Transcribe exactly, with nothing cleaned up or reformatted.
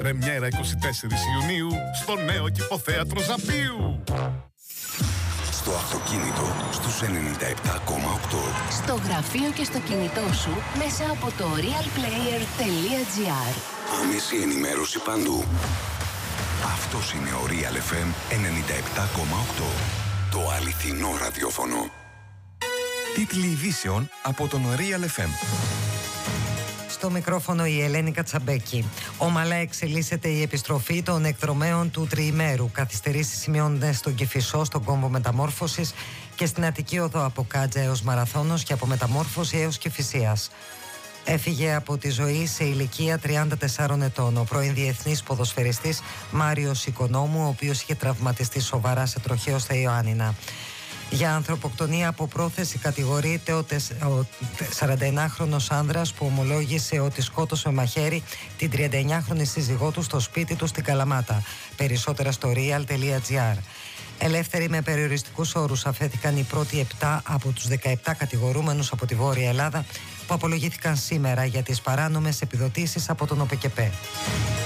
Πρεμιέρα είκοσι τέσσερις Ιουνίου στο νέο Κηποθέατρο Ζαπίου. Στο αυτοκίνητο στους ενενήντα επτά κόμμα οκτώ. Στο γραφείο και στο κινητό σου μέσα από το realplayer τελεία gr. Άμεση ενημέρωση παντού. Αυτός είναι ο Real εφ εμ ενενήντα επτά κόμμα οκτώ. Το αληθινό ραδιόφωνο. Τίτλοι ειδήσεων από τον Real εφ εμ. Στο μικρόφωνο η Ελένη Κατσαμπέκη. Ομαλά εξελίσσεται η επιστροφή των εκδρομέων του τριημέρου. Καθυστερήσεις σημειώνονται στον Κηφισό, στον κόμβο Μεταμόρφωσης και στην Αττική Οδό από Κάτζα έως Μαραθώνος και από Μεταμόρφωση έως Κηφισίας. Έφυγε από τη ζωή σε ηλικία τριάντα τεσσάρων ετών ο πρώην διεθνής ποδοσφαιριστής Μάριος Οικονόμου, ο οποίος είχε τραυματιστεί σοβαρά σε τροχαίο στα Ιωάννινα. Για ανθρωποκτονία από πρόθεση κατηγορείται ο σαρανταεννάχρονος άνδρας που ομολόγησε ότι σκότωσε με μαχαίρι την τριανταεννιάχρονη σύζυγό του στο σπίτι του στην Καλαμάτα. Περισσότερα στο real τελεία gr. Ελεύθεροι με περιοριστικούς όρους αφέθηκαν οι πρώτοι επτά από τους δεκαεπτά κατηγορούμενους από τη Βόρεια Ελλάδα που απολογήθηκαν σήμερα για τις παράνομες επιδοτήσεις από τον ΟΠΕΚΕΠΕ.